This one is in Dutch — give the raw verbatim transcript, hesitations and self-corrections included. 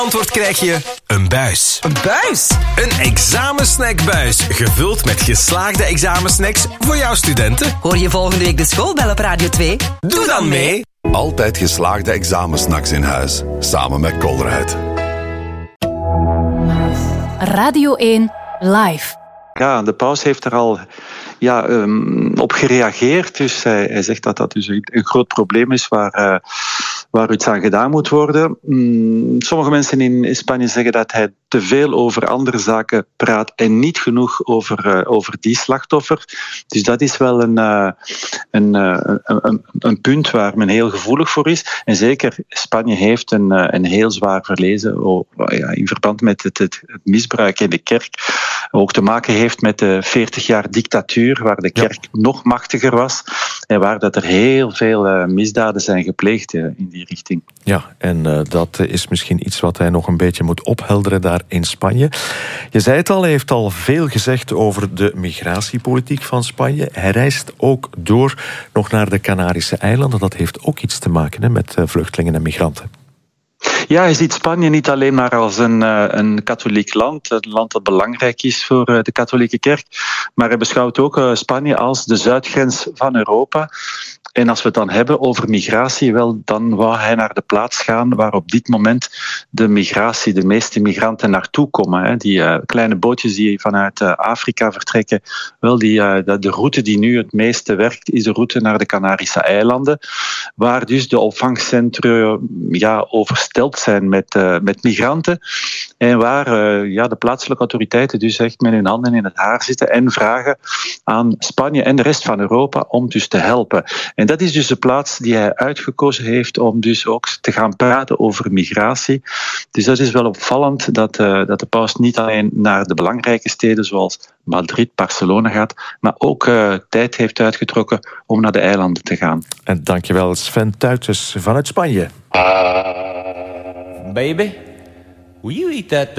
Antwoord krijg je een buis. Een buis? Een examensnackbuis, gevuld met geslaagde examensnacks voor jouw studenten. Hoor je volgende week de schoolbel op Radio twee? Doe dan mee! Altijd geslaagde examensnacks in huis, samen met Colruyt. Radio één Live. Ja, de paus heeft er al ja, um, op gereageerd. Dus hij, hij zegt dat dat dus een, een groot probleem is waar, uh, waar iets aan gedaan moet worden. Um, sommige mensen in Spanje zeggen dat hij te veel over andere zaken praat en niet genoeg over, uh, over die slachtoffer. Dus dat is wel een, uh, een, uh, een, een, een punt waar men heel gevoelig voor is. En zeker, Spanje heeft een, uh, een heel zwaar verlezen oh, ja, in verband met het, het, het misbruik in de kerk. Ook te maken heeft met de veertig jaar dictatuur, waar de kerk ja. nog machtiger was en waar dat er heel veel uh, misdaden zijn gepleegd uh, in die richting. Ja, en uh, dat is misschien iets wat hij nog een beetje moet ophelderen daar in Spanje. Je zei het al, hij heeft al veel gezegd over de migratiepolitiek van Spanje. Hij reist ook door nog naar de Canarische eilanden. Dat heeft ook iets te maken hè, met uh, vluchtelingen en migranten. Ja, hij ziet Spanje niet alleen maar als een, uh, een katholiek land, een land dat belangrijk is voor uh, de katholieke kerk, maar hij beschouwt ook uh, Spanje als de zuidgrens van Europa. En als we het dan hebben over migratie, wel, dan wou hij naar de plaats gaan waar op dit moment de migratie, de meeste migranten naartoe komen. Hè. Die uh, kleine bootjes die vanuit uh, Afrika vertrekken, wel, die, uh, de, de route die nu het meeste werkt, is de route naar de Canarische eilanden, waar dus de opvangcentra ja, oversteld zijn met, uh, met migranten en waar uh, ja, de plaatselijke autoriteiten dus echt met hun handen in het haar zitten en vragen aan Spanje en de rest van Europa om dus te helpen. En dat is dus de plaats die hij uitgekozen heeft om dus ook te gaan praten over migratie. Dus dat is wel opvallend dat, uh, dat de paus niet alleen naar de belangrijke steden zoals Madrid, Barcelona gaat, maar ook uh, tijd heeft uitgetrokken om naar de eilanden te gaan. En dankjewel Sven Tuitjes vanuit Spanje. Baby, will you eat that